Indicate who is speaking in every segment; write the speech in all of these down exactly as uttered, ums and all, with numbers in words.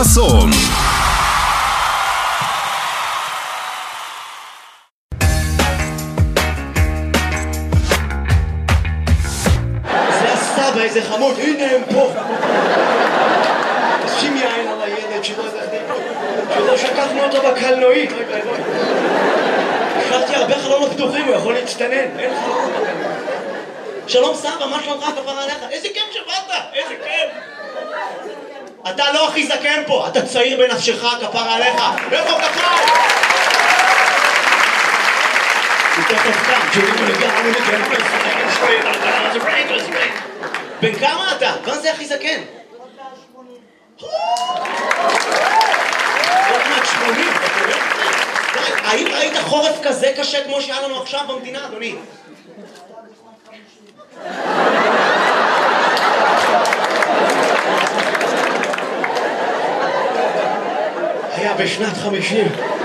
Speaker 1: חסון.
Speaker 2: זה הסבא, איזה חמוד, הנה הם פה. שים יין על הילד שלא שקחנו אותו בקלנועית. השארתי הרבה חלונות פתוחים, הוא יכול להצטנן. אין חלונות בקלנועית. שלום סבא, מה שלומך? כפרה עליך? איזה כיף שבאת, איזה כיף. אתה לא הכי זקן פה, אתה צעיר בנפשך, כפרה עליך. איפה כפרה? הוא תכף קם, שתראו לגמרי לגמרי לגמרי. בן כמה אתה? מה זה הכי זקן? עוד מעט שמונים, אתה רואה? האם ראית חורף כזה קשה כמו שהיה לנו עכשיו במדינה, אדוני? היה בשנת חמישים.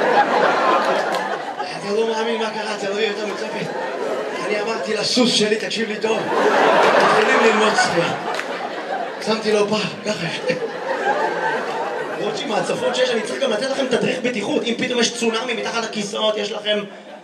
Speaker 2: אתה לא מאמין מה קרה, אתה לא יהיה יותר מצפת. אני אמרתי לסוס שלי, תקשיב לי טוב, יכולים ללמוד שחייה. שמתי לו פעם, ככה. למרות שעם ההצפות שיש, אני צריך גם לתת לכם תדריך בטיחות. אם פתאום יש צונאמי מתחת לכיסאות, יש לכם...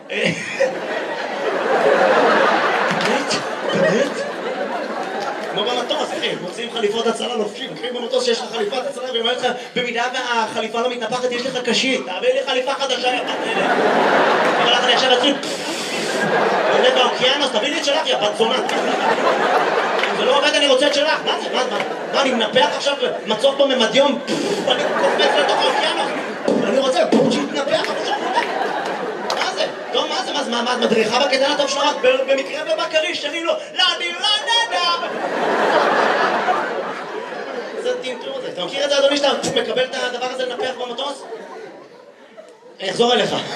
Speaker 2: באמת? באמת? כמו במטוס, אחי, מוצאים חליפות הצלה לובשים. אחי, במטוס שיש לך חליפת הצלה, ואומר לך, במידה והחליפה לא מתנפחת, יש לך קשית. תעביר לי חליפה חדשה, יא בת אלה. אבל לך אני עכשיו אתחיל... עולה באוקיינוס, תביא לי את שלך, יא בת זונה. אם זה לא עובד, אני רוצה את שלך. מה זה? מה? מה? אני מנפח עכשיו מצוף בממדיום? אני קופץ לתוך האוקיינוס. אני רוצה שיתנפח, אבל שם נפח. מה זה? טוב, מה זה? מה את מדריכה בקטן הטוב שלך? במקרה ובקריש, שרים לו, לא, אני לא נדע. זה טינטור הזה. אתה מכיר את זה, אדוני, שאתה מקבל את הדבר הזה לנפח במטוס? אני אחזור אליך.